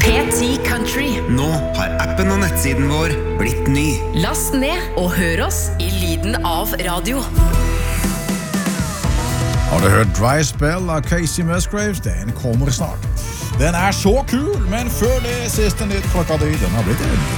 P10 Country. Nå har appen og nettsiden vår blitt ny. Last ned og hør oss i lyden av radio. Har du hørt Dry Spell av Casey Musgraves? Den kommer snart. Den så kul, men før det siste nytt klokka 3, den har blitt inn.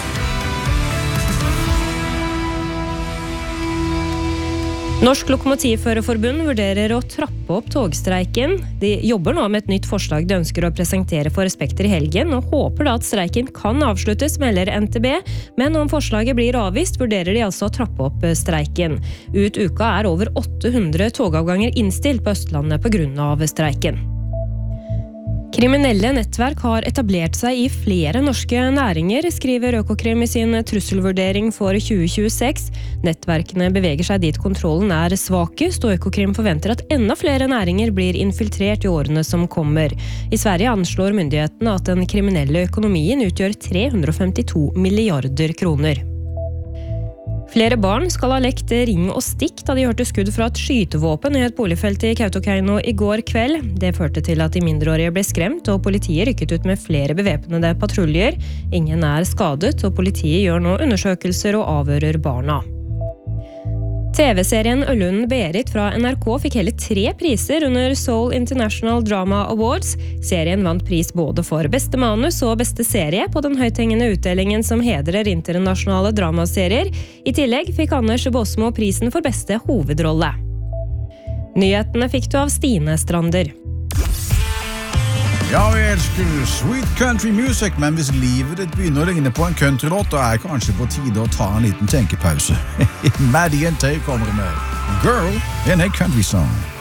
Norsk Lokomotivførerforbund vurderer å trappe opp togstreiken. De jobber nå med et nytt forslag de ønsker å presentere for Spekter i helgen, og håper da at streiken kan avsluttes, melder NTB. Men om forslaget blir avvist, vurderer de altså å trappe opp streiken. Ut uka over 800 togavganger innstilt på Østlandet på grunn av streiken. Kriminelle nettverk har etablert seg i flere norske næringer, skriver Økokrim i sin trusselvurdering for 2026. Nettverkene beveger seg dit kontrollen svakest, og Økokrim forventer at enda flere næringer blir infiltrert i årene som kommer. I Sverige anslår myndighetene at den kriminelle økonomien utgjør 352 milliarder kroner. Flere barn skal ha lekt ring og stikk da de hørte skudd fra et skytevåpen i et boligfelt i Kautokeino i går kveld. Det førte til at de mindreårige ble skremt, og politiet rykket ut med flere bevæpnede patruljer. Ingen skadet, og politiet gjør nå undersøkelser og avhører barna. TV-serien Ølund Berit fra NRK fikk hele 3 priser under Seoul International Drama Awards. Serien vant pris både for beste manus og beste serie på den høythengende utdelingen som hedrer internasjonale dramaserier. I tillegg fikk Anders Båsmo prisen for beste hovedrolle. Nyhetene fikk du av Stine Strander. Ja, vi elsker sweet country music, men hvis livet ditt begynner å ligne på en countrylåt, da kanskje på tide å ta en liten tenkepause. Maddie and Tay kommer med Girl in a Country Song.